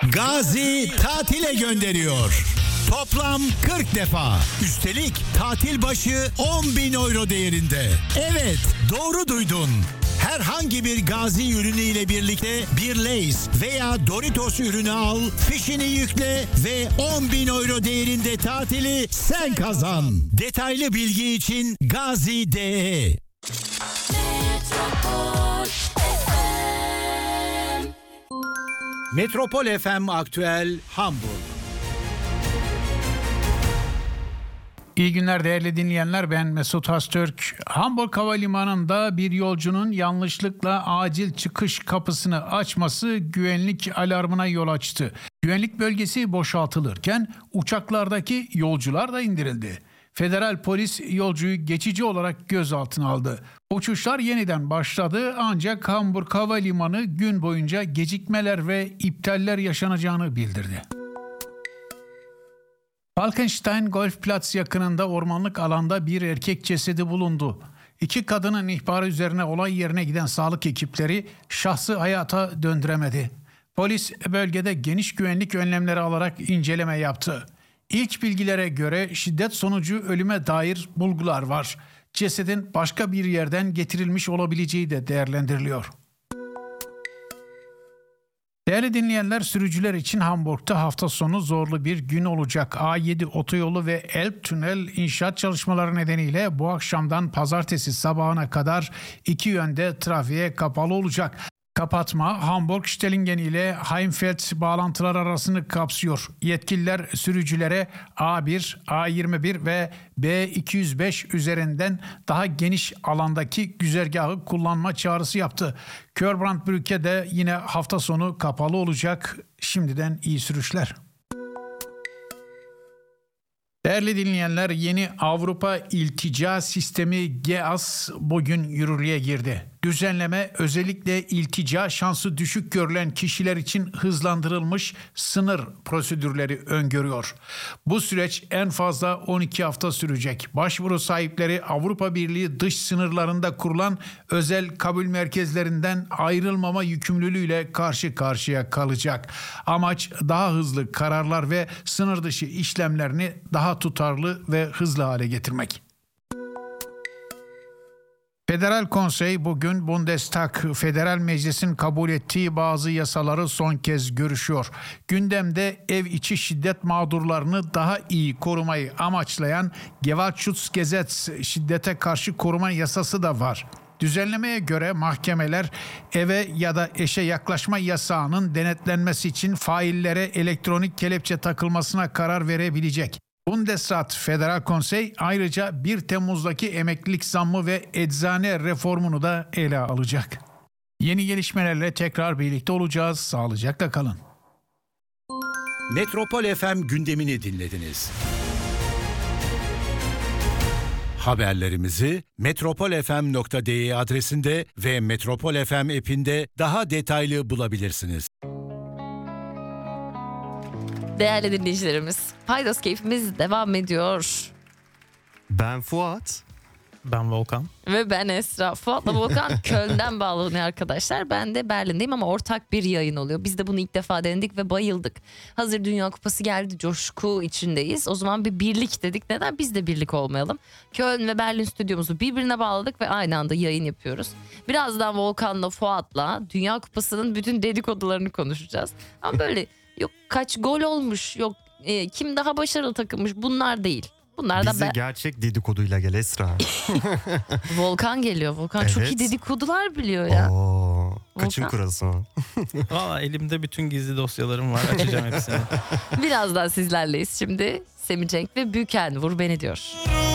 Gazi tatile gönderiyor. Toplam 40 defa. Üstelik tatil başı 10.000 euro değerinde. Evet, doğru duydun. Herhangi bir Gazi ürünü ile birlikte bir Lay's veya Doritos ürünü al, fişini yükle ve 10.000 euro değerinde tatili sen kazan. Detaylı bilgi için Gazi.de. Metropol FM Aktüel Hamburg. İyi günler değerli dinleyenler, ben Mesut Öztürk. Hamburg Havalimanı'nda bir yolcunun yanlışlıkla acil çıkış kapısını açması güvenlik alarmına yol açtı. Güvenlik bölgesi boşaltılırken uçaklardaki yolcular da indirildi. Federal polis yolcuyu geçici olarak gözaltına aldı. Uçuşlar yeniden başladı ancak Hamburg Havalimanı gün boyunca gecikmeler ve iptaller yaşanacağını bildirdi. Falkenstein Golfplatz yakınında ormanlık alanda bir erkek cesedi bulundu. İki kadının ihbarı üzerine olay yerine giden sağlık ekipleri şahsı hayata döndüremedi. Polis bölgede geniş güvenlik önlemleri alarak inceleme yaptı. İlk bilgilere göre şiddet sonucu ölüme dair bulgular var. Cesedin başka bir yerden getirilmiş olabileceği de değerlendiriliyor. Değerli dinleyenler, sürücüler için Hamburg'ta hafta sonu zorlu bir gün olacak. A7 otoyolu ve Elb Tünel inşaat çalışmaları nedeniyle bu akşamdan pazartesi sabahına kadar iki yönde trafiğe kapalı olacak. Kapatma Hamburg-Stellingen ile Heimfeld bağlantılar arasını kapsıyor. Yetkililer sürücülere A1, A21 ve B205 üzerinden daha geniş alandaki güzergahı kullanma çağrısı yaptı. Körbrandbrücke de yine hafta sonu kapalı olacak. Şimdiden iyi sürüşler. Değerli dinleyenler, yeni Avrupa İltica Sistemi GEAS bugün yürürlüğe girdi. Düzenleme özellikle iltica şansı düşük görülen kişiler için hızlandırılmış sınır prosedürleri öngörüyor. Bu süreç en fazla 12 hafta sürecek. Başvuru sahipleri Avrupa Birliği dış sınırlarında kurulan özel kabul merkezlerinden ayrılmama yükümlülüğüyle karşı karşıya kalacak. Amaç daha hızlı kararlar ve sınır dışı işlemlerini daha tutarlı ve hızlı hale getirmek. Federal Konsey bugün Bundestag Federal Meclis'in kabul ettiği bazı yasaları son kez görüşüyor. Gündemde ev içi şiddet mağdurlarını daha iyi korumayı amaçlayan Gewaltschutzgesetz, şiddete karşı koruma yasası da var. Düzenlemeye göre mahkemeler eve ya da eşe yaklaşma yasağının denetlenmesi için faillere elektronik kelepçe takılmasına karar verebilecek. Bundesrat Federal Konsey ayrıca 1 Temmuz'daki emeklilik zammı ve eczane reformunu da ele alacak. Yeni gelişmelerle tekrar birlikte olacağız. Sağlıcakla kalın. Metropol FM gündemini dinlediniz. Haberlerimizi metropolfm.de adresinde ve Metropol FM app'inde daha detaylı bulabilirsiniz. Değerli dinleyicilerimiz, Paydos keyfimiz devam ediyor. Ben Fuat. Ben Volkan. Ve ben Esra. Fuat'la Volkan Köln'den bağlanıyor arkadaşlar. Ben de Berlin'deyim ama ortak bir yayın oluyor. Biz de bunu ilk defa denedik ve bayıldık. Hazır Dünya Kupası geldi, coşku içindeyiz. O zaman bir birlik dedik. Neden biz de birlik olmayalım? Köln ve Berlin stüdyomuzu birbirine bağladık ve aynı anda yayın yapıyoruz. Birazdan Volkan'la Fuat'la Dünya Kupası'nın bütün dedikodularını konuşacağız. Ama böyle yok kaç gol olmuş, yok kim daha başarılı takılmış, bunlar değil. Bunlardan bize gerçek dedikoduyla gel Esra. Volkan geliyor. Volkan evet. Çok iyi dedikodular biliyor ya. Oo, kaçın Volkan. kurası o? Valla elimde bütün gizli dosyalarım var. Açacağım hepsini. Birazdan sizlerleyiz şimdi. Semih Cenk ve Büken Vur Beni diyor.